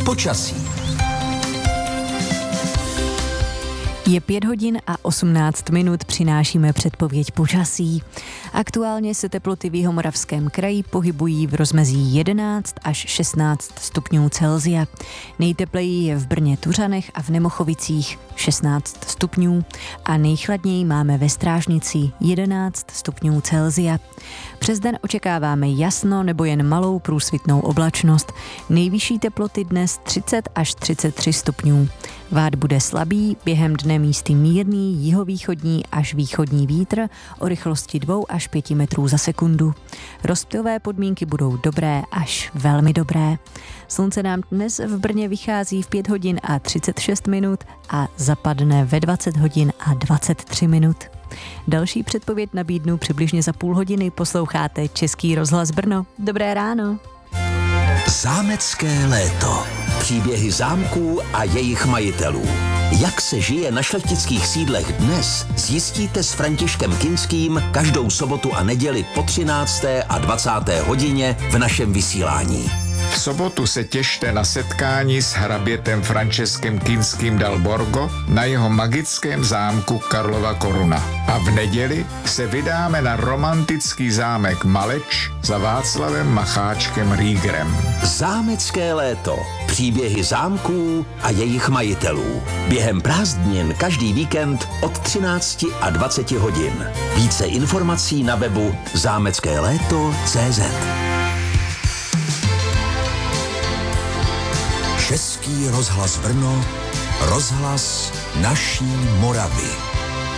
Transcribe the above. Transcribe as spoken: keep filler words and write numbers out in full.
Počasí. Je pět hodin a osmnáct minut, přinášíme předpověď počasí. Aktuálně se teploty v Jihomoravském kraji pohybují v rozmezí jedenáct až šestnáct stupňů Celsia. Nejtepleji je v Brně Tuřanech a v Nemochovicích šestnáct stupňů a nejchladněji máme ve Strážnici jedenáct stupňů Celsia. Přes den očekáváme jasno nebo jen malou průsvitnou oblačnost. Nejvyšší teploty dnes třicet až třicet tři stupňů. Vád bude slabý, během dne místy mírný jihovýchodní až východní vítr o rychlosti dvou až pěti metrů za sekundu. Rozptylové podmínky budou dobré až velmi dobré. Slunce nám dnes v Brně vychází v pět hodin a třicet šest minut a zapadne ve dvacet hodin a dvacet tři minut. Další předpověď nabídnu přibližně za půl hodiny. Posloucháte Český rozhlas Brno. Dobré ráno. Zámecké léto. Příběhy zámků a jejich majitelů. Jak se žije na šlechtických sídlech dnes, zjistíte s Františkem Kinským každou sobotu a neděli po třinácté a dvacáté hodině v našem vysílání. V sobotu se těšte na setkání s hrabětem Františkem Kinským dal Borgo na jeho magickém zámku Karlova Koruna. A v neděli se vydáme na romantický zámek Maleč za Václavem Macháčkem Riegerem. Zámecké léto. Příběhy zámků a jejich majitelů. Během prázdnin každý víkend od třinácti a dvaceti hodin. Více informací na webu zámecké léto tečka cé zet. Český rozhlas Brno, rozhlas naší Moravy.